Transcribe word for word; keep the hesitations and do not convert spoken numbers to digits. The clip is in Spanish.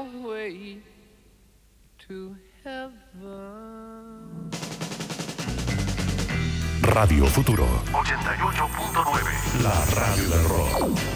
your way to heaven. Radio Futuro ochenta y ocho punto nueve. La radio del rock.